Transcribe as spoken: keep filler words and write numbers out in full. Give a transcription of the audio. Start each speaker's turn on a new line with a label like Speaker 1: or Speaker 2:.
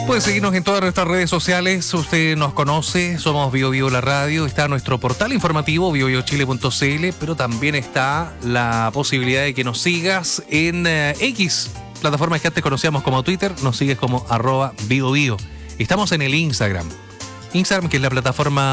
Speaker 1: Puede seguirnos en todas nuestras redes sociales, usted nos conoce, somos Bio Bio la Radio, está nuestro portal informativo bio bio chile punto c l, pero también está la posibilidad de que nos sigas en eh, X, plataformas que antes conocíamos como Twitter, nos sigues como arroba Bio Bio. Estamos en el Instagram, Instagram que es la plataforma